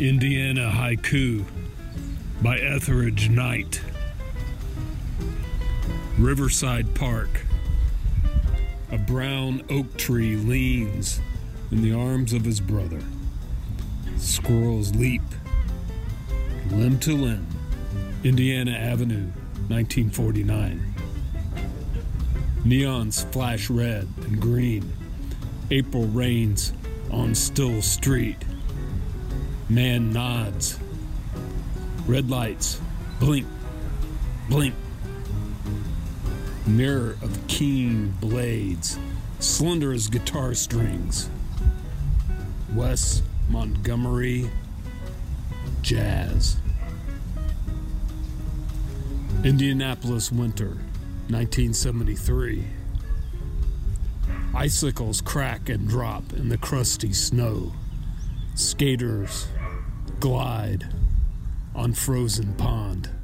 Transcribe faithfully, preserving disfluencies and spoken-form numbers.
Indiana Haiku by Etheridge Knight. Riverside Park. A brown oak tree leans in the arms of his brother. Squirrels leap, limb to limb. Indiana Avenue, nineteen forty-nine. Neons flash red and green. April rains on still street. Man nods. Red lights. Blink. Blink. Mirror of keen blades. Slender as guitar strings. Wes Montgomery. Jazz. Indianapolis winter, nineteen seventy-three. Icicles crack and drop in the crusty snow. Skaters glide on frozen pond.